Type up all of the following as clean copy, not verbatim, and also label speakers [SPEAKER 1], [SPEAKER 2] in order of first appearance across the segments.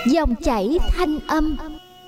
[SPEAKER 1] Dòng chảy thanh âm.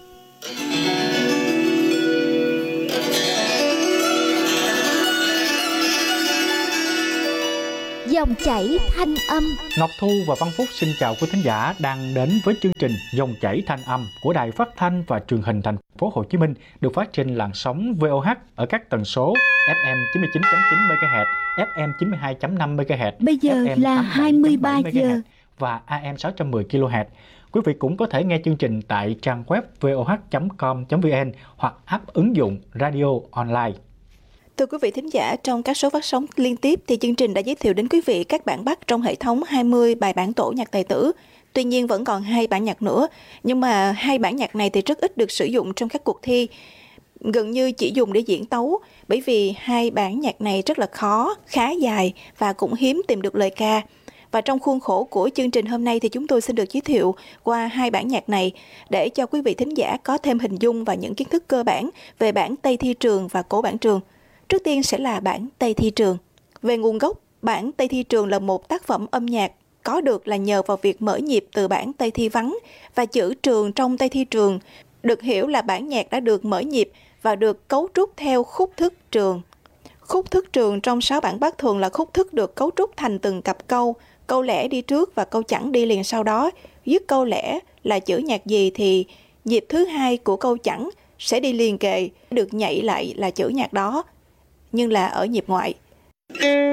[SPEAKER 1] Dòng chảy thanh âm.
[SPEAKER 2] Ngọc Thu và Văn Phúc xin chào quý thính giả đang đến với chương trình Dòng chảy thanh âm của Đài Phát thanh và Truyền hình Thành phố Hồ Chí Minh, được phát trên làn sóng VOH ở các tần số FM 99.9 MHz, FM 92.5 MHz,
[SPEAKER 1] Bây giờ
[SPEAKER 2] FM
[SPEAKER 1] là 23 giờ
[SPEAKER 2] và AM 610 kHz. Quý vị cũng có thể nghe chương trình tại trang web voh.com.vn hoặc app ứng dụng Radio Online.
[SPEAKER 3] Thưa quý vị thính giả, trong các số phát sóng liên tiếp thì chương trình đã giới thiệu đến quý vị các bản Bắc trong hệ thống 20 bài bản tổ nhạc tài tử. Tuy nhiên vẫn còn 2 bản nhạc nữa, nhưng mà 2 bản nhạc này thì rất ít được sử dụng trong các cuộc thi, gần như chỉ dùng để diễn tấu, bởi vì 2 bản nhạc này rất là khó, khá dài và cũng hiếm tìm được lời ca. Và trong khuôn khổ của chương trình hôm nay thì chúng tôi xin được giới thiệu qua 2 bản nhạc này để cho quý vị thính giả có thêm hình dung và những kiến thức cơ bản về bản Tây Thi Trường và Cổ Bản Trường. Trước tiên sẽ là bản Tây Thi Trường. Về nguồn gốc, bản Tây Thi Trường là một tác phẩm âm nhạc có được là nhờ vào việc mở nhịp từ bản Tây Thi Vắng, và chữ trường trong Tây Thi Trường được hiểu là bản nhạc đã được mở nhịp và được cấu trúc theo khúc thức trường. Khúc thức trường trong 6 bản Bắc thường là khúc thức được cấu trúc thành từng cặp câu, câu lẻ đi trước và câu chẵn đi liền sau đó. Dứt câu lẻ là chữ nhạc gì thì nhịp thứ 2 của câu chẵn sẽ đi liền kề, được nhảy lại là chữ nhạc đó, nhưng là ở nhịp ngoại.